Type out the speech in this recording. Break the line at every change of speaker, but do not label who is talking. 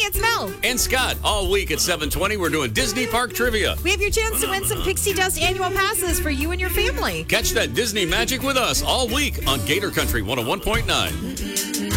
it's Mel.
And Scott, all week at 7:20, we're doing Disney Park Trivia.
We have your chance to win some Pixie Dust annual passes for you and your family.
Catch that Disney magic with us all week on Gator Country 101.9.